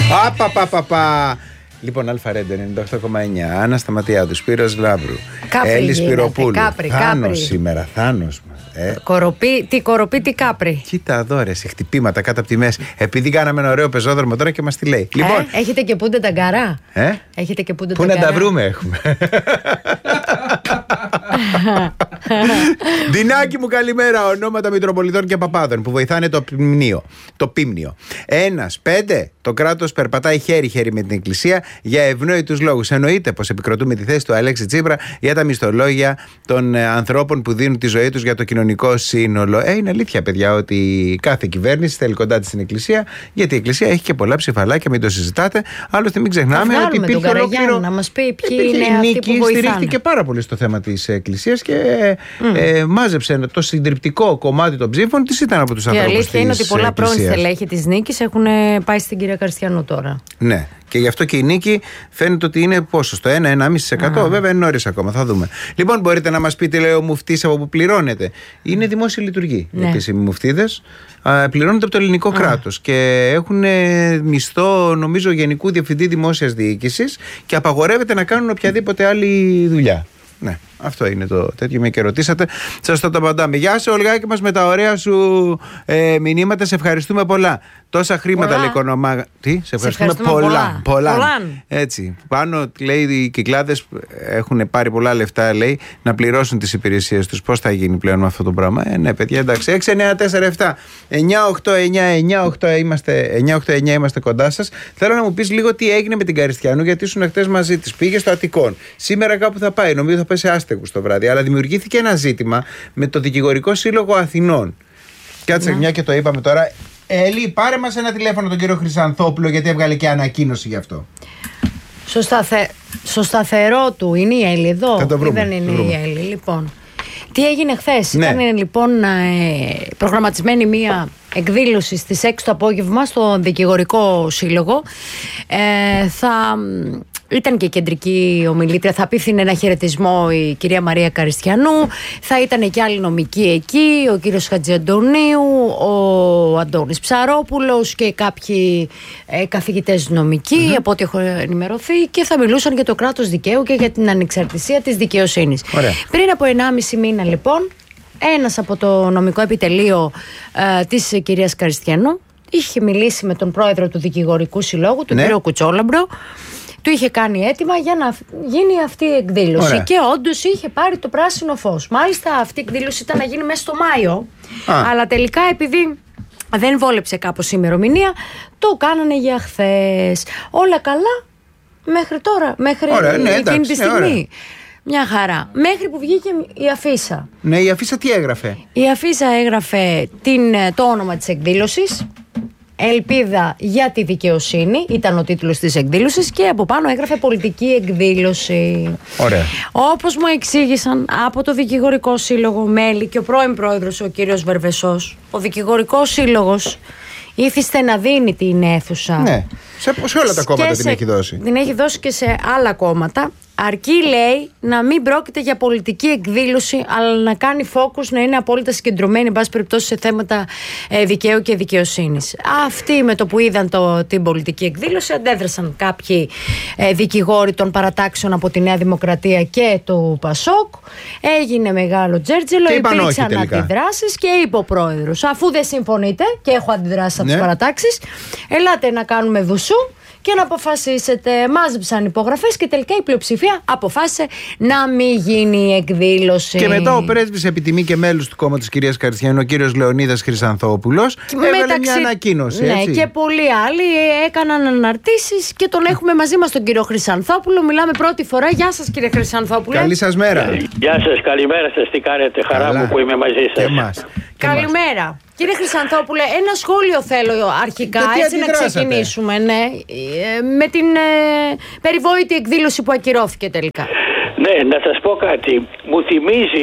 Απαπαπαπα. Λοιπόν, Αλφαρέντε 98,9. Άννα Σταματιάδου, Σπύρος Λάμπρου, Έλλη Σπυροπούλου. Θάνος σήμερα, Θάνος. Τι κοροπή, τι κάπρι. Κοίτα εδώ ρε, σε χτυπήματα κάτω από τη μέση. Επειδή κάναμε ένα ωραίο πεζόδρομο τώρα και μας τη λέει. Λοιπόν, έχετε και πούντε τα γκαρά. Έχετε και πούντε τα γκαρά. Πού να τα βρούμε έχουμε. Δινάκι μου, καλημέρα. Ονόματα Μητροπολιτών και Παπάδων που βοηθάνε το πίμνιο. 1-5. Το κράτος περπατάει χέρι-χέρι με την Εκκλησία για ευνόητους λόγους. Εννοείται πως επικροτούμε τη θέση του Αλέξη Τσίπρα για τα μισθολόγια των ανθρώπων που δίνουν τη ζωή τους για το κοινωνικό σύνολο. Είναι αλήθεια, παιδιά, ότι κάθε κυβέρνηση θέλει κοντά της την Εκκλησία, γιατί η Εκκλησία έχει και πολλά ψηφαλάκια, μην το συζητάτε. Άλλωστε, μην ξεχνάμε ότι υπήρχε ολόκληρο. Να μας πει ποιοι είναι αυτοί που βοηθάνε. Στηρίχθηκε πάρα πολύ στο θέμα της Εκκλησίας και μάζεψε το συντριπτικό κομμάτι των ψήφων της, ήταν από τους ανθρώπους της Εκκλησίας. Η αλήθεια είναι ότι πολλά πρώην στελέχη της Νίκης έχουν πάει στην κυρία Καριστιανού τώρα. Ναι. Και γι' αυτό και η νίκη φαίνεται ότι είναι πόσο, στο 1-1,5%. Βέβαια είναι νωρίς ακόμα, θα δούμε. Λοιπόν, μπορείτε να μας πείτε, λέει ο μουφτής, από που πληρώνετε. Είναι δημόσια λειτουργή. Οι επίσημοι μουφτίδες πληρώνονται από το ελληνικό κράτος και έχουν μισθό, νομίζω, Γενικού Διευθυντή Δημόσιας Διοίκησης και απαγορεύεται να κάνουν οποιαδήποτε άλλη δουλειά. Ναι, αυτό είναι το τέτοιο. Με και ρωτήσατε. Σας το απαντάμε. Γεια σου, Ολγάκη μας, με τα ωραία σου μηνύματα. Σε ευχαριστούμε πολλά. Τόσα χρήματα, λέει οικονομά. Τι, σε ευχαριστούμε πολλά. Έτσι. Πάνω, λέει, οι κυκλάδες έχουν πάρει πολλά λεφτά, λέει, να πληρώσουν τις υπηρεσίες τους. Πώς θα γίνει πλέον με αυτό το πράγμα? Ναι, παιδιά, εντάξει. 6-9-4-7 9-8-9 είμαστε κοντά σας. Θέλω να μου πεις λίγο τι έγινε με την Καριστιανού, γιατί ήσουν χτες μαζί της. Πήγε στο Αττικόν. Σήμερα κάπου θα πάει. Νομίζω θα πάει σε Άστεγους το βράδυ. Αλλά δημιουργήθηκε ένα ζήτημα με το Δικηγορικό Σύλλογο Αθηνών. Κάτσε μια και το είπαμε τώρα. Έλλη, πάρε μας ένα τηλέφωνο τον κύριο Χρυσανθόπουλο, γιατί έβγαλε και ανακοίνωση γι' αυτό. Στο σταθερό του είναι η Έλλη εδώ. Δεν είναι η Έλλη. Λοιπόν, τι έγινε χθες? Ήταν λοιπόν προγραμματισμένη μία εκδήλωση στις 6 το απόγευμα στο Δικηγορικό Σύλλογο. Ήταν και κεντρική ομιλήτρια, θα απίφθινε ένα χαιρετισμό η κυρία Μαρία Καριστιανού, θα ήταν και άλλοι νομικοί εκεί, ο κύριος Χατζιαντονίου, ο Αντώνης Ψαρόπουλος και κάποιοι καθηγητές νομικοί, από ό,τι έχω ενημερωθεί, και θα μιλούσαν για το κράτος δικαίου και για την ανεξαρτησία της δικαιοσύνης. Πριν από 1,5 μήνα λοιπόν, ένας από το νομικό επιτελείο της κυρίας Καριστιανού είχε μιλήσει με τον πρόεδρο του Δικηγορικού Συλλόγου, τον κύριο Κουτσόλαμπρο. Του είχε κάνει αίτημα για να γίνει αυτή η εκδήλωση. Και όντως είχε πάρει το πράσινο φως. Μάλιστα αυτή η εκδήλωση ήταν να γίνει μέσα στο Μάιο. Αλλά τελικά, επειδή δεν βόλεψε κάπως η ημερομηνία, το κάνανε για χθες. Όλα καλά μέχρι τώρα, μέχρι εκείνη τη στιγμή. Μια χαρά. Μέχρι που βγήκε η αφίσα. Ναι, η αφίσα τι έγραφε? Η αφίσα έγραφε το όνομα της εκδήλωσης. Ελπίδα για τη δικαιοσύνη ήταν ο τίτλος της εκδήλωσης και από πάνω έγραφε πολιτική εκδήλωση. Ωραία. Όπως μου εξήγησαν από το Δικηγορικό Σύλλογο μέλη και ο πρώην πρόεδρος ο κύριος Βερβεσός, ο Δικηγορικός Σύλλογος ήθιστε να δίνει την αίθουσα. Ναι, σε όλα τα κόμματα την έχει δώσει. Την έχει δώσει και σε άλλα κόμματα. Αρκεί, λέει, να μην πρόκειται για πολιτική εκδήλωση, αλλά να κάνει focus, να είναι απόλυτα συγκεντρωμένη, εν πάση περιπτώσει, σε θέματα δικαίου και δικαιοσύνης. Αυτοί με το που είδαν την πολιτική εκδήλωση αντέδρασαν κάποιοι δικηγόροι των παρατάξεων από τη Νέα Δημοκρατία και του Πασόκ. Έγινε μεγάλο τζέρτζελο, υπήρξαν αντιδράσεις και είπε ο πρόεδρος: αφού δεν συμφωνείτε και έχω αντιδράσει από τις παρατάξεις, ελάτε να κάνουμε δουσού και να αποφασίσετε. Μάζεψαν υπογραφές και τελικά η πλειοψηφία αποφάσισε να μην γίνει η εκδήλωση. Και μετά ο πρέσβης επιτιμή και μέλος του κόμματος κυρίας Καριστιανού, ο κύριος Λεωνίδας Χρυσανθόπουλος, έβγαλε μια ανακοίνωση. Ναι, έτσι. Και πολλοί άλλοι έκαναν αναρτήσεις και τον έχουμε μαζί μας τον κύριο Χρυσανθόπουλο. Μιλάμε πρώτη φορά. Γεια σας, κύριε Χρυσανθόπουλε. Καλή σας μέρα. Γεια σας, καλημέρα σας. Τι κάνετε? Χαρά μου που είμαι μαζί σας. Και εμάς. Καλημέρα. Κύριε Χρυσανθόπουλε, ένα σχόλιο θέλω αρχικά, έτσι να ξεκινήσουμε, με την περιβόητη εκδήλωση που ακυρώθηκε τελικά. Ναι, να σας πω κάτι. Μου θυμίζει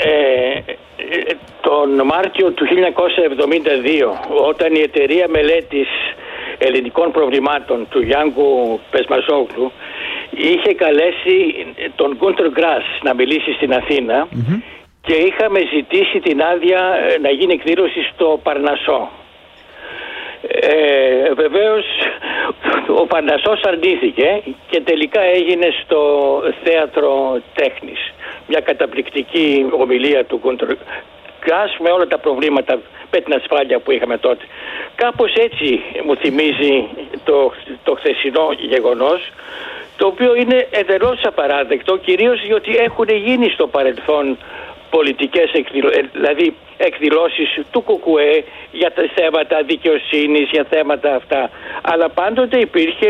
τον Μάρτιο του 1972, όταν η εταιρεία μελέτης ελληνικών προβλημάτων του Γιάνγκου Πεσμαζόγλου είχε καλέσει τον Γκούντερ Γκράς να μιλήσει στην Αθήνα. Και είχαμε ζητήσει την άδεια να γίνει εκδήλωση στο Παρνασσό. Βεβαίως ο Παρνασσός αρνήθηκε και τελικά έγινε στο Θέατρο Τέχνης. Μια καταπληκτική ομιλία του Γκάς με όλα τα προβλήματα με την ασφάλεια που είχαμε τότε. Κάπως έτσι μου θυμίζει το χθεσινό γεγονός, το οποίο είναι εντελώς απαράδεκτο, κυρίως διότι έχουν γίνει στο παρελθόν πολιτικές δηλαδή εκδηλώσεις του ΚΚΕ για τα θέματα δικαιοσύνης, για θέματα αυτά. Αλλά πάντοτε υπήρχε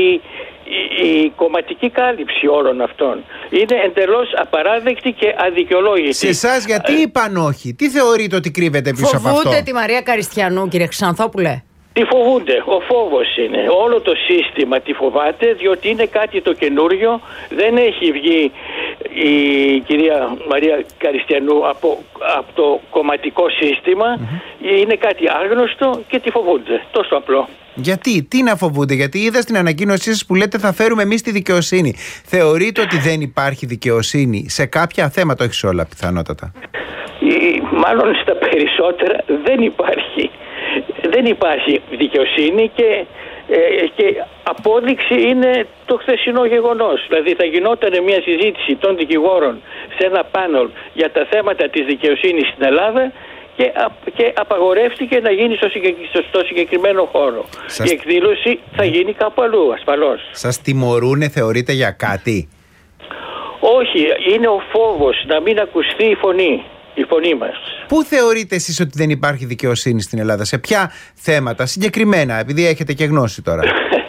η κομματική κάλυψη όλων αυτών. Είναι εντελώς απαράδεκτη και αδικαιολόγητη. Σε εσάς γιατί είπαν όχι? Τι θεωρείτε ότι κρύβεται πίσω από αυτό? Φοβούνται τη Μαρία Καριστιανού, κύριε Χρυσανθόπουλε? Τι φοβούνται? Ο φόβος είναι. Όλο το σύστημα τη φοβάται, διότι είναι κάτι το καινούριο. Δεν έχει βγει η κυρία Μαρία Καριστιανού από το κομματικό σύστημα. Είναι κάτι άγνωστο και τη φοβούνται. Τόσο απλό. Γιατί, τι να φοβούνται? Γιατί είδα στην ανακοίνωσή σας που λέτε θα φέρουμε εμείς τη δικαιοσύνη. Θεωρείτε ότι δεν υπάρχει δικαιοσύνη σε κάποια θέματα, όχι σε όλα πιθανότατα? Μάλλον στα περισσότερα δεν υπάρχει. Δεν υπάρχει δικαιοσύνη και απόδειξη είναι το χθεσινό γεγονός. Δηλαδή θα γινόταν μια συζήτηση των δικηγόρων σε ένα πάνελ για τα θέματα της δικαιοσύνης στην Ελλάδα και απαγορεύτηκε να γίνει στο συγκεκριμένο χώρο. Η εκδήλωση θα γίνει κάπου αλλού, ασφαλώς. Σας τιμωρούνε, θεωρείτε, για κάτι? Όχι, είναι ο φόβος να μην ακουστεί η φωνή μας. Πού θεωρείτε εσείς ότι δεν υπάρχει δικαιοσύνη στην Ελλάδα? Σε ποια θέματα συγκεκριμένα, επειδή έχετε και γνώση τώρα?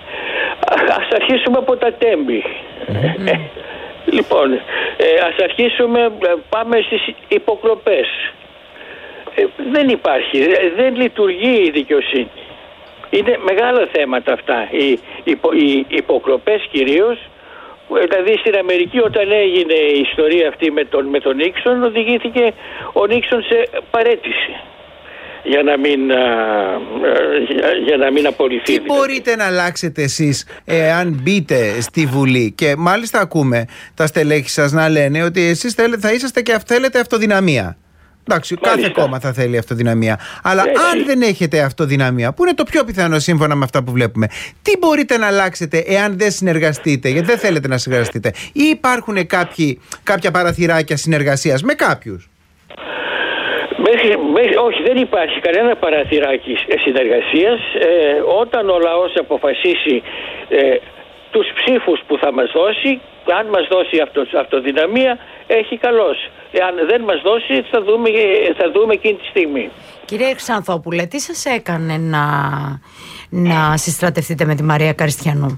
Ας αρχίσουμε από τα τέμπη. Λοιπόν, ας αρχίσουμε, πάμε στις υποκλοπές. Δεν υπάρχει, δεν λειτουργεί η δικαιοσύνη. Είναι μεγάλα θέματα αυτά. Οι υποκλοπές κυρίως. Δηλαδή στην Αμερική, όταν έγινε η ιστορία αυτή με τον Νίξον, οδηγήθηκε ο Νίξον σε παραίτηση για να μην απολυθεί. Τι μπορείτε να αλλάξετε εσείς εάν μπείτε στη Βουλή? Και μάλιστα ακούμε τα στελέχη σας να λένε ότι εσείς θα είσαστε και θέλετε αυτοδυναμία. Εντάξει, κάθε κόμμα θα θέλει αυτοδυναμία. Αλλά αν δεν έχετε αυτοδυναμία, που είναι το πιο πιθανό σύμφωνα με αυτά που βλέπουμε, τι μπορείτε να αλλάξετε εάν δεν συνεργαστείτε? Γιατί δεν θέλετε να συνεργαστείτε. Ή υπάρχουν κάποια παραθυράκια συνεργασίας με κάποιους? Όχι, δεν υπάρχει κανένα παραθυράκι συνεργασίας. Όταν ο λαός αποφασίσει τους ψήφους που θα μας δώσει, αν μας δώσει αυτοδυναμία, έχει καλώς. Εάν δεν μας δώσει, θα δούμε εκείνη τη στιγμή. Κύριε Χρυσανθόπουλε, τι σας έκανε να συστρατευτείτε με τη Μαρία Καριστιανού?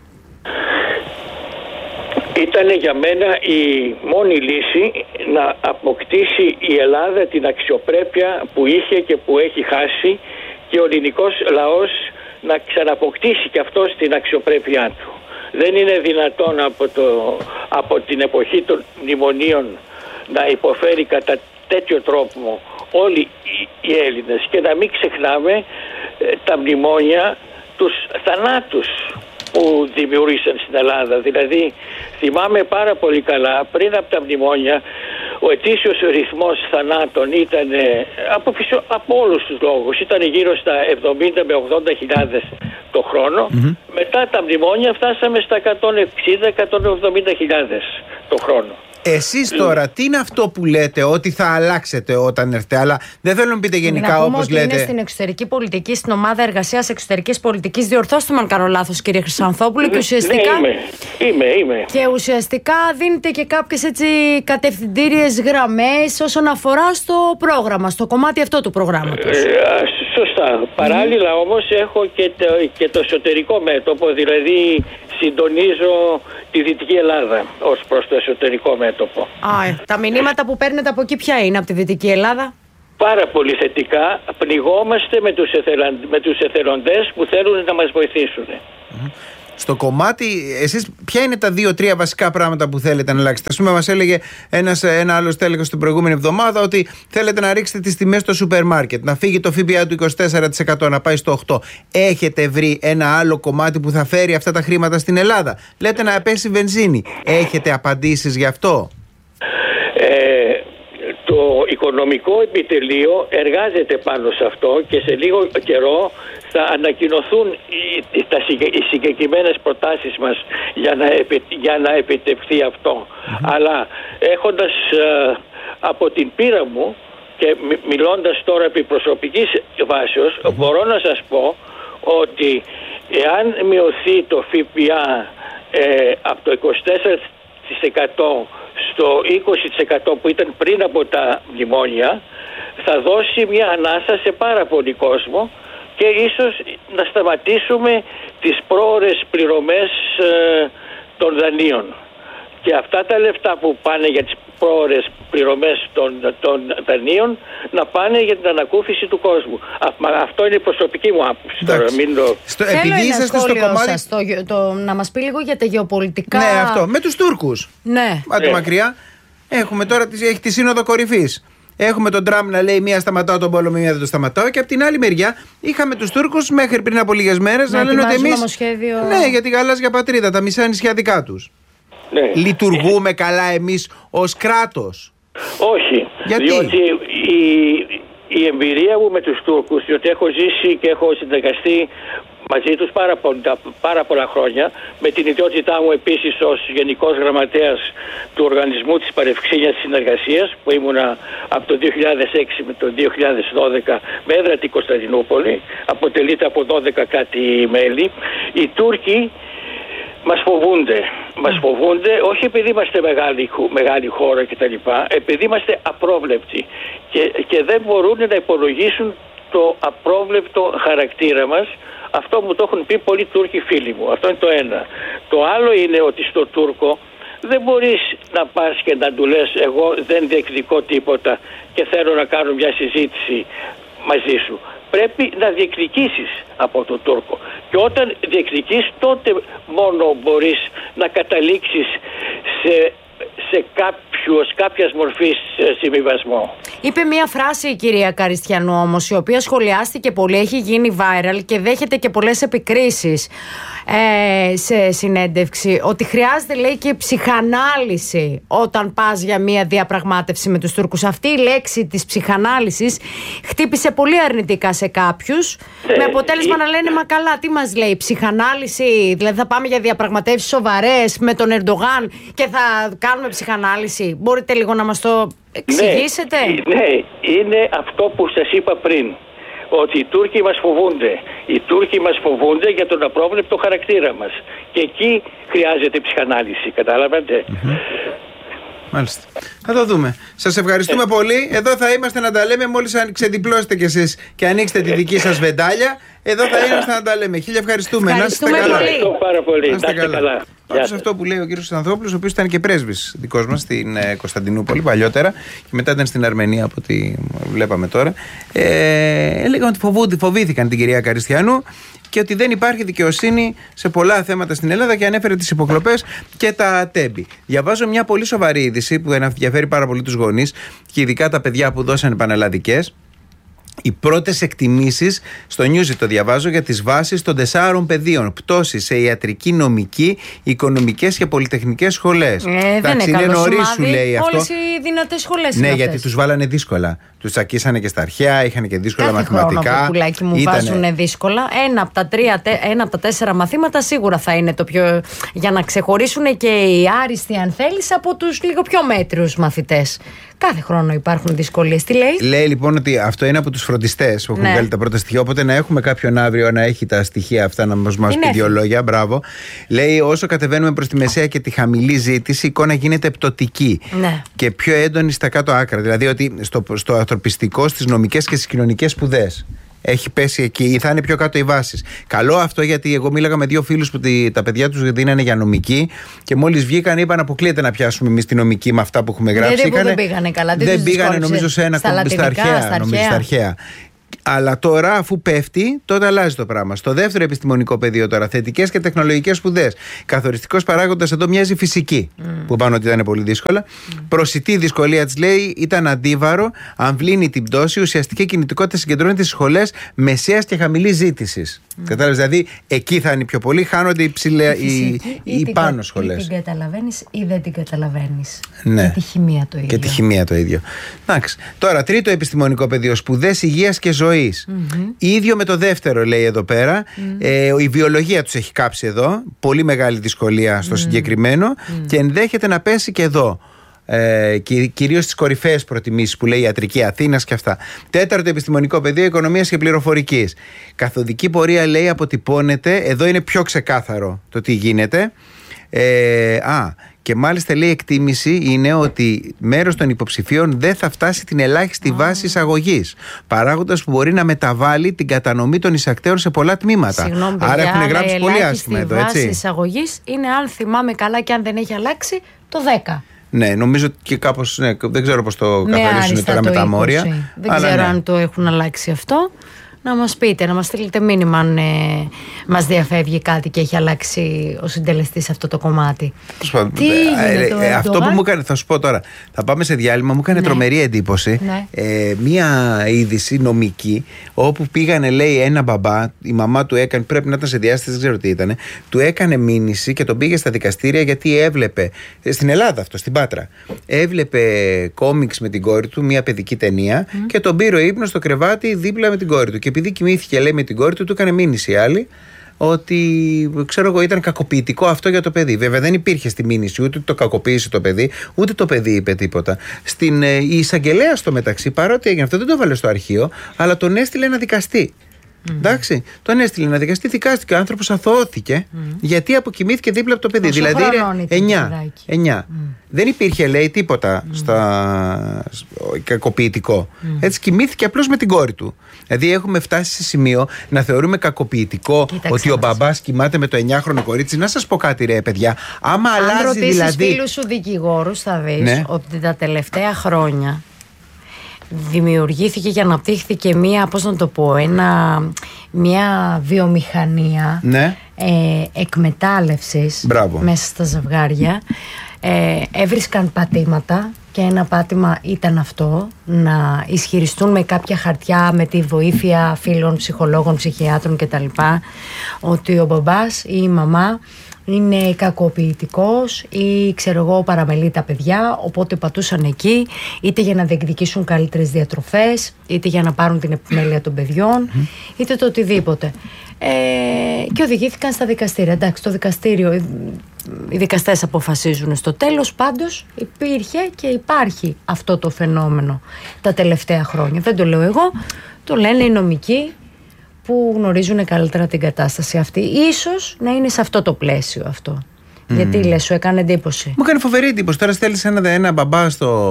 Ήταν για μένα η μόνη λύση να αποκτήσει η Ελλάδα την αξιοπρέπεια που είχε και που έχει χάσει, και ο ελληνικός λαός να ξαναποκτήσει και αυτός την αξιοπρέπειά του. Δεν είναι δυνατόν από την εποχή των μνημονίων να υποφέρει κατά τέτοιο τρόπο όλοι οι Έλληνες, και να μην ξεχνάμε τα μνημόνια, τους θανάτους που δημιούργησαν στην Ελλάδα. Δηλαδή θυμάμαι πάρα πολύ καλά, πριν από τα μνημόνια ο ετήσιος ρυθμός θανάτων ήταν από όλους τους λόγους, ήταν γύρω στα 70 με 80 χιλιάδες το χρόνο. Μετά τα μνημόνια φτάσαμε στα 160-170 χιλιάδες το χρόνο. Εσείς τώρα τι είναι αυτό που λέτε ότι θα αλλάξετε όταν έρθετε? Αλλά δεν θέλω να πείτε γενικά όπως λέτε. Είναι στην εξωτερική πολιτική, στην ομάδα εργασίας εξωτερικής πολιτικής. Διορθώστε με αν κάνω λάθος, κύριε Χρυσανθόπουλε. Και ουσιαστικά, είμαι. Και ουσιαστικά δίνετε και κάποιες έτσι κατευθυντήριες γραμμές όσον αφορά στο πρόγραμμα, στο κομμάτι αυτό του προγράμματος. Σωστά. Παράλληλα όμως έχω και το εσωτερικό μέτωπο, δηλαδή συντονίζω τη Δυτική Ελλάδα ως προς το εσωτερικό μέτωπο. Τα μηνύματα που παίρνετε από εκεί ποια είναι, από τη Δυτική Ελλάδα? Πάρα πολύ θετικά. Πνιγόμαστε με τους εθελοντές που θέλουν να μας βοηθήσουν. Στο κομμάτι, εσείς ποια είναι τα 2-3 βασικά πράγματα που θέλετε να αλλάξετε? Ας πούμε, μας έλεγε ένα άλλο στέλεχος την προηγούμενη εβδομάδα ότι θέλετε να ρίξετε τις τιμές στο σούπερ μάρκετ, να φύγει το ΦΠΑ του 24%, να πάει στο 8%. Έχετε βρει ένα άλλο κομμάτι που θα φέρει αυτά τα χρήματα στην Ελλάδα? Λέτε να πέσει βενζίνη. Έχετε απαντήσεις γι' αυτό? Το οικονομικό επιτελείο εργάζεται πάνω σε αυτό και σε λίγο καιρό θα ανακοινωθούν οι συγκεκριμένες προτάσεις μας για να επιτευχθεί αυτό. Αλλά έχοντας από την πείρα μου και μιλώντας τώρα επί προσωπικής βάσεως, μπορώ να σας πω ότι εάν μειωθεί το ΦΠΑ από το 24% στο 20% που ήταν πριν από τα μνημόνια, θα δώσει μια ανάσα σε πάρα πολύ κόσμο και ίσως να σταματήσουμε τις πρόωρες πληρωμές των δανείων. Και αυτά τα λεφτά που πάνε για τις πρόωρες πληρωμές των δανείων να πάνε για την ανακούφιση του κόσμου. Αυτό είναι η προσωπική μου άποψη. Θέλω ένα σχόλιο σας, να μας πει λίγο για τα γεωπολιτικά. Ναι, αυτό. Με τους Τούρκους. Ναι. Πάτε μακριά. Έχουμε τώρα έχει τη Σύνοδο Κορυφής. Έχουμε τον Τραμπ να λέει μία σταματάω τον πόλεμο, μία δεν το σταματάω. Και από την άλλη μεριά είχαμε τους Τούρκους μέχρι πριν από λίγες μέρες να λένε ότι εμείς. Ναι, για τη γαλάζια πατρίδα, τα μισά νησιά δικά τους. Ναι. Λειτουργούμε καλά εμείς ως κράτος? Όχι. Γιατί? Διότι η εμπειρία μου με τους Τούρκους, διότι έχω ζήσει και έχω συνεργαστεί μαζί τους πάρα πολλά χρόνια, με την ιδιότητά μου επίσης ως Γενικός Γραμματέας του Οργανισμού της Παρευξήνιας Συνεργασίας, που ήμουνα από το 2006 με το 2012 με έδρα την Κωνσταντινούπολη, αποτελείται από 12 κάτι μέλη. Οι Τούρκοι μας φοβούνται. Μας φοβούνται όχι επειδή είμαστε μεγάλη χώρα κτλ. Επειδή είμαστε απρόβλεπτοι και δεν μπορούν να υπολογίσουν το απρόβλεπτο χαρακτήρα μας. Αυτό μου το έχουν πει πολλοί Τούρκοι φίλοι μου. Αυτό είναι το ένα. Το άλλο είναι ότι στο Τούρκο δεν μπορείς να πας και να του λες εγώ δεν διεκδικώ τίποτα και θέλω να κάνω μια συζήτηση μαζί σου. Πρέπει να διεκδικήσεις από τον Τούρκο. Και όταν διεκδικείς, τότε μόνο μπορείς να καταλήξεις σε κάποιας μορφής συμβιβασμό. Είπε μία φράση η κυρία Καριστιανού όμως, η οποία σχολιάστηκε πολύ, έχει γίνει viral και δέχεται και πολλές επικρίσεις σε συνέντευξη, ότι χρειάζεται, λέει, και ψυχανάλυση όταν πας για μία διαπραγμάτευση με τους Τούρκους. Αυτή η λέξη της ψυχανάλυσης χτύπησε πολύ αρνητικά σε κάποιους, με αποτέλεσμα να λένε μα καλά, τι μας λέει, ψυχανάλυση, δηλαδή θα πάμε για διαπραγματεύσεις σοβαρές με τον Ερντογάν και θα κάνουμε ψυχανάλυση? Μπορείτε λίγο να μας το εξηγήσετε? Ναι, είναι αυτό που σας είπα πριν, ότι οι Τούρκοι μας φοβούνται. Οι Τούρκοι μας φοβούνται για τον απρόβλεπτο χαρακτήρα μας. Και εκεί χρειάζεται ψυχανάλυση, καταλάβατε. Μάλιστα. Θα το δούμε. Σας ευχαριστούμε πολύ. Εδώ θα είμαστε να τα λέμε μόλις ξεδιπλώσετε κι εσείς και ανοίξετε τη δική σας βεντάλια. Εδώ θα είμαστε να τα λέμε. Χίλια ευχαριστούμε. Ευχαριστούμε να είστε καλά. Ευχαριστώ πάρα πολύ. Να είστε καλά. Πάντως αυτό που λέει ο κύριος Ανθόπουλος, ο οποίος ήταν και πρέσβης δικός μας στην Κωνσταντινούπολη παλιότερα και μετά ήταν στην Αρμενία από ό,τι βλέπαμε τώρα, έλεγαν ότι φοβήθηκαν την κυρία Καριστιανού και ότι δεν υπάρχει δικαιοσύνη σε πολλά θέματα στην Ελλάδα και ανέφερε τις υποκλοπές και τα τέμπη. Διαβάζω μια πολύ σοβαρή είδηση που ενδιαφέρει πάρα πολύ τους γονείς και ειδικά τα παιδιά που δώσανε πανελλαδικές. Οι πρώτες εκτιμήσεις στο Newsy το διαβάζω για τις βάσεις των 4 πεδίων. Πτώση σε ιατρική, νομική, οικονομικές και πολυτεχνικές σχολές. Δεν είναι νωρίς, σου λέει αυτό. Όλες οι δυνατές σχολές. Ναι, γιατί τους βάλανε δύσκολα. Τους τσακίσανε και στα αρχαία, είχαν και δύσκολα μαθηματικά. Κάθε πουλάκι μου βάζουν δύσκολα. Ένα από τα 4 μαθήματα σίγουρα θα είναι το πιο. Για να ξεχωρίσουν και οι άριστοι, αν θέλεις, από τους λίγο πιο μέτριους μαθητές. Κάθε χρόνο υπάρχουν δυσκολίες. Τι λέει? Λέει λοιπόν ότι αυτό είναι από τους φροντιστές που έχουν βγάλει τα πρώτα στοιχεία. Οπότε να έχουμε κάποιον αύριο να έχει τα στοιχεία αυτά να μας πει 2 λόγια. Μπράβο. Λέει όσο κατεβαίνουμε προς τη μεσαία και τη χαμηλή ζήτηση, η εικόνα γίνεται πτωτική. Ναι. Και πιο έντονη στα κάτω άκρα. Δηλαδή ότι στο ανθρωπιστικό, στις νομικές και στις κοινωνικές σπουδές έχει πέσει εκεί ή θα είναι πιο κάτω οι βάσεις. Καλό αυτό, γιατί εγώ μίλαγα με 2 φίλους που τα παιδιά τους δίνανε για νομική και μόλις βγήκαν είπαν αποκλείεται να πιάσουμε εμείς τη νομική με αυτά που έχουμε γράψει. Δεν πήγανε καλά. Δεν πήγανε νομίζω στα αρχαία. Αλλά τώρα, αφού πέφτει, τότε αλλάζει το πράγμα. Στο δεύτερο επιστημονικό πεδίο τώρα, θετικές και τεχνολογικές σπουδές. Καθοριστικός παράγοντας εδώ μοιάζει φυσική, που πάνω ότι ήταν πολύ δύσκολα. Προσιτή δυσκολία της, λέει, ήταν αντίβαρο, αμβλύνει την πτώση, ουσιαστική κινητικότητα συγκεντρώνεται στις σχολές μεσαίας και χαμηλής ζήτησης. Κατάλαβες, δηλαδή εκεί θα είναι πιο πολύ, χάνονται οι πάνω σχολές. Ή την καταλαβαίνεις ή δεν την καταλαβαίνεις. Ναι. Και τη χημεία το ίδιο. Και τη χημεία το ίδιο. Εντάξει. Τώρα, τρίτο επιστημονικό πεδίο, σπουδές υγείας και ζωής. Ίδιο με το δεύτερο, λέει εδώ πέρα. Η βιολογία τους έχει κάψει εδώ. Πολύ μεγάλη δυσκολία στο συγκεκριμένο. Και ενδέχεται να πέσει και εδώ. Κυρίως στις κορυφαίες προτιμήσεις που λέει η Ιατρική Αθήνας και αυτά. Τέταρτο επιστημονικό πεδίο, οικονομίας και πληροφορικής. Καθοδική πορεία, λέει, αποτυπώνεται. Εδώ είναι πιο ξεκάθαρο το τι γίνεται. Και μάλιστα, λέει, εκτίμηση είναι ότι μέρος των υποψηφίων δεν θα φτάσει την ελάχιστη βάση εισαγωγής. Παράγοντας που μπορεί να μεταβάλει την κατανομή των εισακτέων σε πολλά τμήματα. Συγγνώμη, άρα παιδιά, έχουν γράψει πολύ άσχημα εδώ, έτσι. Η βάση εισαγωγής είναι, αν θυμάμαι καλά και αν δεν έχει αλλάξει, το 10. Ναι, νομίζω και κάπως. Ναι, δεν ξέρω πώς το καθορίζουν τώρα με τα μόρια. Δεν ξέρω αν το έχουν αλλάξει αυτό. Να μας πείτε, να μας στείλετε μήνυμα αν μας διαφεύγει κάτι και έχει αλλάξει ο συντελεστής αυτό το κομμάτι. Τι γίνεται αυτό που μου έκανε, θα σου πω τώρα. Θα πάμε σε διάλειμμα, μου έκανε τρομερή εντύπωση. Μία είδηση νομική, όπου πήγανε, λέει, ένα μπαμπά, η μαμά του έκανε, πρέπει να ήταν σε διάσταση, δεν ξέρω τι ήταν, του έκανε μήνυση και τον πήγε στα δικαστήρια γιατί έβλεπε, στην Ελλάδα αυτό, στην Πάτρα, έβλεπε κόμιξ με την κόρη του, μια παιδική ταινία, και τον πήρε ο ύπνος στο κρεβάτι δίπλα με την κόρη του. Και επειδή κοιμήθηκε, λέει, με την κόρη του, του έκανε μήνυση άλλη ότι, ξέρω εγώ, ήταν κακοποιητικό αυτό για το παιδί. Βέβαια δεν υπήρχε στη μήνυση ούτε το κακοποίησε το παιδί, ούτε το παιδί είπε τίποτα. Η εισαγγελέα στο μεταξύ, παρότι έγινε αυτό, δεν το έβαλε στο αρχείο, αλλά τον έστειλε να δικαστεί. Εντάξει, τον έστειλε να δικαστεί, δικάστηκε. Ο άνθρωπος αθωώθηκε γιατί αποκοιμήθηκε δίπλα από το παιδί. Δηλαδή είναι 9. Δεν υπήρχε, λέει, τίποτα κακοποιητικό. Έτσι κοιμήθηκε απλώς με την κόρη του. Δηλαδή έχουμε φτάσει σε σημείο να θεωρούμε κακοποιητικό ότι ο μπαμπάς κοιμάται με το 9χρονο κορίτσι. Να σας πω κάτι, ρε παιδιά. Άμα αλλάζει δηλαδή. Αν ρωτήσεις φίλους σου δικηγόρους, θα δεις ότι τα τελευταία χρόνια δημιουργήθηκε και αναπτύχθηκε μια βιομηχανία εκμετάλλευσης μέσα στα ζευγάρια. Έβρισκαν πατήματα και ένα πάτημα ήταν αυτό, να ισχυριστούν με κάποια χαρτιά, με τη βοήθεια φίλων, ψυχολόγων, ψυχιάτρων κτλ, ότι ο μπαμπάς ή η μαμά είναι κακοποιητικός ή, ξέρω εγώ, παραμελεί τα παιδιά, οπότε πατούσαν εκεί είτε για να διεκδικήσουν καλύτερες διατροφές, είτε για να πάρουν την επιμέλεια των παιδιών, είτε το οτιδήποτε. Και οδηγήθηκαν στα δικαστήρια. Εντάξει, το δικαστήριο, οι δικαστές αποφασίζουν στο τέλος, πάντως υπήρχε και υπάρχει αυτό το φαινόμενο τα τελευταία χρόνια. Δεν το λέω εγώ, το λένε οι νομικοί που γνωρίζουν καλύτερα την κατάσταση αυτή. Ίσως να είναι σε αυτό το πλαίσιο αυτό. Γιατί λες, σου έκανε εντύπωση? Μου έκανε φοβερή εντύπωση. Τώρα στέλνεις ένα μπαμπά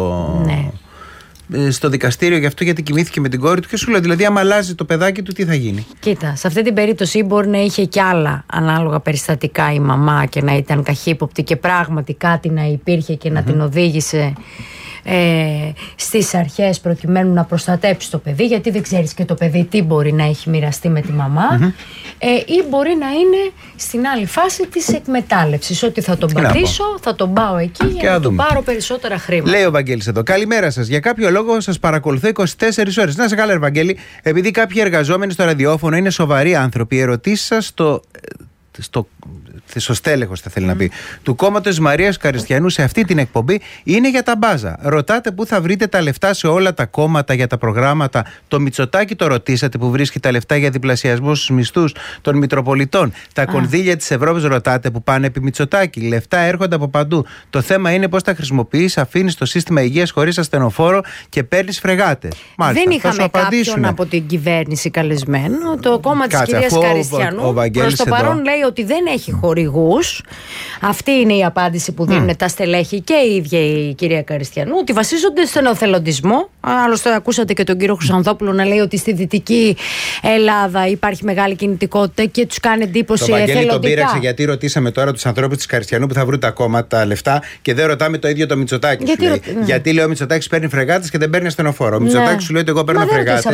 στο δικαστήριο γι' αυτό, γιατί κοιμήθηκε με την κόρη του, και σου λέει, δηλαδή, άμα αλλάζει το παιδάκι του, τι θα γίνει? Κοίτα, σε αυτή την περίπτωση μπορεί να είχε κι άλλα ανάλογα περιστατικά η μαμά και να ήταν καχύποπτη και πράγματι κάτι να υπήρχε και να την οδήγησε στις αρχές προκειμένου να προστατέψει το παιδί, γιατί δεν ξέρεις και το παιδί τι μπορεί να έχει μοιραστεί με τη μαμά, ή μπορεί να είναι στην άλλη φάση της εκμετάλλευσης, ότι θα τον πατήσω, θα τον πάω εκεί για να του πάρω περισσότερα χρήματα. Λέει ο Βαγγέλης εδώ, καλημέρα σας, για κάποιο λόγο σας παρακολουθώ 24 ώρες. Να σε καλά, Βαγγέλη, επειδή κάποιοι εργαζόμενοι στο ραδιόφωνο είναι σοβαροί άνθρωποι, οι ερωτήσεις σας στο στέλεχος, θα θέλει να πει, του κόμματος Μαρίας Καριστιανού σε αυτή την εκπομπή είναι για τα μπάζα. Ρωτάτε πού θα βρείτε τα λεφτά σε όλα τα κόμματα για τα προγράμματα. Το Μητσοτάκη το ρωτήσατε που βρίσκει τα λεφτά για διπλασιασμό στους μισθούς των Μητροπολιτών. Τα κονδύλια της Ευρώπης ρωτάτε που πάνε επί Μητσοτάκη. Λεφτά έρχονται από παντού. Το θέμα είναι πώς τα χρησιμοποιείς, αφήνεις το σύστημα υγείας χωρίς ασθενοφόρο και παίρνεις φρεγάτες. Δεν είχαμε κάποιον από την κυβέρνηση καλεσμένο. Το κόμμα της κυρίας Καριστιανού προς το παρόν λέει ότι δεν έχει χορηγήσει χορηγούς. Αυτή είναι η απάντηση που δίνουν τα στελέχη και η ίδια η κυρία Καριστιανού, ότι βασίζονται στον εθελοντισμό. Άλλωστε, ακούσατε και τον κύριο Χρυσανθόπουλο να λέει ότι στη Δυτική Ελλάδα υπάρχει μεγάλη κινητικότητα και τους κάνει εντύπωση εθελοντικά. Τον Βαγγέλη τον πήραξε γιατί ρωτήσαμε τώρα τους ανθρώπους της Καριστιανού που θα βρουν τα κόμματα λεφτά και δεν ρωτάμε το ίδιο το Μητσοτάκη. Γιατί λέει ο Μητσοτάκης παίρνει φρεγάτες και δεν παίρνει ασθενοφόρο. Ο Μητσοτάκης σου λέει ότι εγώ παίρνω φρεγάτες.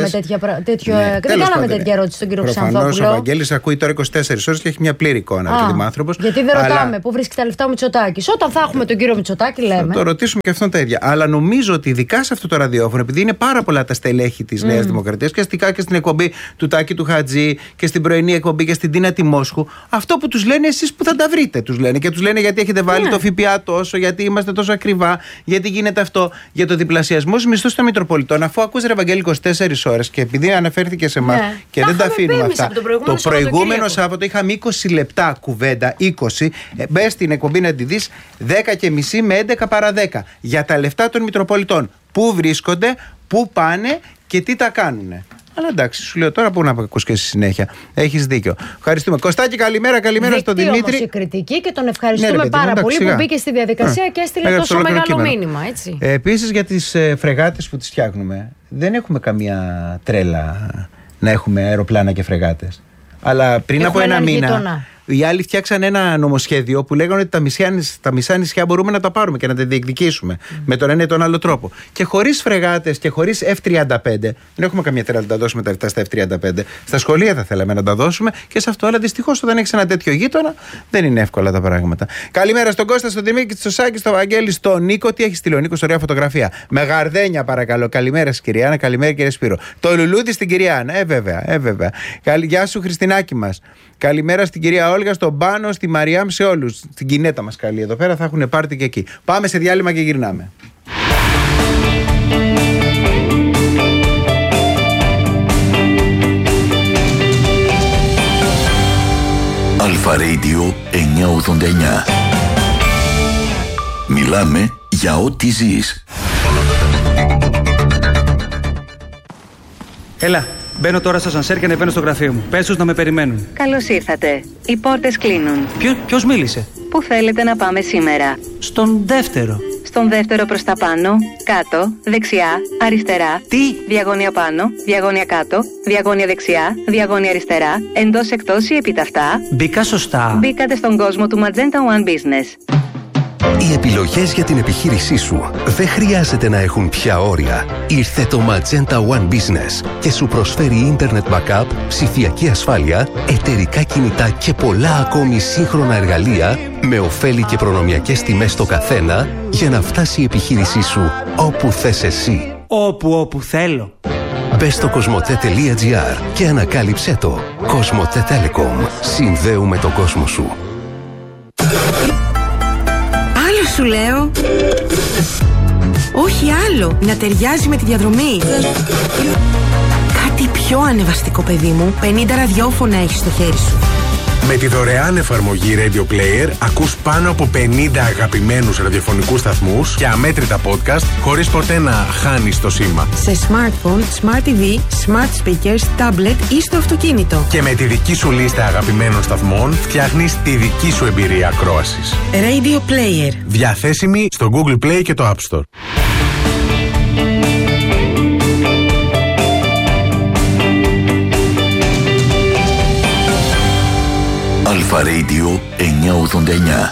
Δεν κάναμε τέτοια ερώτηση στον κύριο Χρυσανθόπουλο. Προφανώς ο Βαγγέλης ακούει τώρα 24 ώρες και έχει μια πλήρη εικόνα. Γιατί δεν ρωτάμε πού βρίσκει τα λεφτά ο Μητσοτάκης. Όταν θα έχουμε τον κύριο Μητσοτάκη, λέμε. Θα το ρωτήσουμε και αυτόν τα ίδια. Αλλά νομίζω ότι ειδικά σε αυτό το ραδιόφωνο, επειδή είναι πάρα πολλά τα στελέχη της Νέας Δημοκρατίας και αστικά και στην εκπομπή του Τάκη του Χατζή και στην πρωινή εκπομπή και στην Τίνα Τιμόσχου, αυτό που τους λένε εσείς που θα τα βρείτε, τους λένε. Και τους λένε γιατί έχετε βάλει το ΦΠΑ τόσο, γιατί είμαστε τόσο ακριβά, γιατί γίνεται αυτό. Για το διπλασιασμό στους μισθούς των Μητροπολιτών, αφού ακούς ρε Βαγγέλη 24 ώρες και επειδή αναφέρθηκε σε εμάς και δεν τα αφήνουμε αυτά. Το προηγούμενο Σάββατο είχαμε 20 λεπτά κουβέντα, 20. Μπες στην εκπομπή να τη δεις 10:30 με 11 παρά 10 για τα λεφτά των Μητροπολιτών. Πού βρίσκονται, πού πάνε και τι τα κάνουνε. Αλλά εντάξει, σου λέω τώρα πού να ακούς και στη συνέχεια. Έχεις δίκιο. Ευχαριστούμε. Κωστάκη, καλημέρα στον Δημήτρη. Όμως η κριτική και τον ευχαριστούμε πάρα πολύ που μπήκε στη διαδικασία και έστειλε τόσο μεγάλο μήνυμα. Επίσης για τις φρεγάτες που τις φτιάχνουμε, δεν έχουμε καμία τρέλα να έχουμε αεροπλάνα και φρεγάτες. Αλλά πριν από ένα μήνα. Οι άλλοι φτιάξαν ένα νομοσχέδιο που λέγανε ότι τα μισά νησιά μπορούμε να τα πάρουμε και να τα διεκδικήσουμε με τον ένα ή τον άλλο τρόπο. Και χωρίς φρεγάτες και χωρίς F-35, δεν έχουμε καμία τρέλα να τα δώσουμε τα λεφτά στα F-35. Στα σχολεία θα θέλαμε να τα δώσουμε και σε αυτό. Αλλά δυστυχώς όταν έχεις ένα τέτοιο γείτονα, δεν είναι εύκολα τα πράγματα. Καλημέρα στον Κώστα, στον Δημήτρη, στο Σάκη, στον Βαγγέλη, στον Νίκο. Τι έχει στείλει ο Νίκος, ωραία φωτογραφία. Με γαρδένια παρακαλώ. Καλημέρα στην κυρία Άννα, καλημέρα κύριε Σπύρο. Το λουλούδι στην κυρία Άννα, βέβαια. Γεια σου Χριστινάκη μας. Καλημέρα στην κυρία Όλγα, στον Πάνο, στη Μαριάμ, σε όλους. Στην Κινέτα μας καλή εδώ πέρα, θα έχουν πάρτι και εκεί. Πάμε σε διάλειμμα και γυρνάμε. Αλφα Radio 989. Μιλάμε για ό,τι ζεις. Έλα. Μπαίνω τώρα στο σανσέρ και ανεβαίνω στο γραφείο μου. Πες τους να με περιμένουν. Καλώς ήρθατε. Οι πόρτες κλείνουν. Ποιος μίλησε? Πού θέλετε να πάμε σήμερα? Στον δεύτερο. Στον δεύτερο προς τα πάνω, κάτω, δεξιά, αριστερά. Τι? Διαγώνια πάνω, διαγώνια κάτω, διαγώνια δεξιά, διαγώνια αριστερά, εντός εκτός ή επιταυτά. Μπήκα σωστά? Μπήκατε στον κόσμο του Magenta One Business. Οι επιλογές για την επιχείρησή σου δεν χρειάζεται να έχουν πια όρια. Ήρθε το Magenta One Business και σου προσφέρει Internet Backup, ψηφιακή ασφάλεια, εταιρικά κινητά και πολλά ακόμη σύγχρονα εργαλεία με ωφέλη και προνομιακές τιμές στο καθένα για να φτάσει η επιχείρησή σου όπου θες εσύ. Όπου θέλω. Μπες στο cosmote.gr και ανακάλυψέ το. Cosmote Telecom. Συνδέουμε τον κόσμο σου. Σου λέω. Όχι άλλο. Να ταιριάζει με τη διαδρομή. Κάτι πιο ανεβαστικό, παιδί μου. 50 ραδιόφωνα έχεις στο χέρι σου. Με τη δωρεάν εφαρμογή Radio Player ακούς πάνω από 50 αγαπημένους ραδιοφωνικούς σταθμούς και αμέτρητα podcast χωρίς ποτέ να χάνεις το σήμα. Σε smartphone, smart TV, smart speakers, tablet ή στο αυτοκίνητο. Και με τη δική σου λίστα αγαπημένων σταθμών φτιάχνεις τη δική σου εμπειρία ακρόασης. Radio Player. Διαθέσιμη στο Google Play και το App Store. Αλφα Radio 989.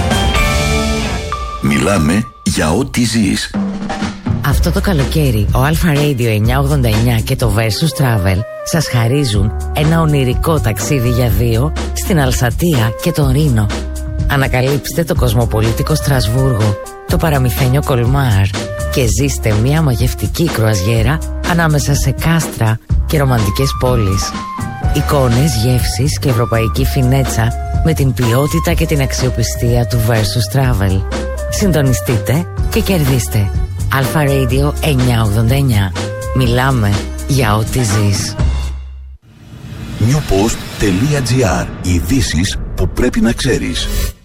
Μιλάμε για ό,τι ζεις. Αυτό το καλοκαίρι ο Αλφα Radio 989 και το Versus Travel σας χαρίζουν ένα ονειρικό ταξίδι για δύο στην Αλσατία και τον Ρήνο. Ανακαλύψτε το κοσμοπολίτικο Στρασβούργο, το παραμυθένιο Κολμάρ και ζήστε μια μαγευτική κρουαζιέρα ανάμεσα σε κάστρα και ρομαντικές πόλεις. Εικόνες, γεύσεις και ευρωπαϊκή φινέτσα με την ποιότητα και την αξιοπιστία του Versus Travel. Συντονιστείτε και κερδίστε. Αλφα Radio 989. Μιλάμε για ό,τι ζεις. Newpost.gr. Ειδήσεις που πρέπει να ξέρεις.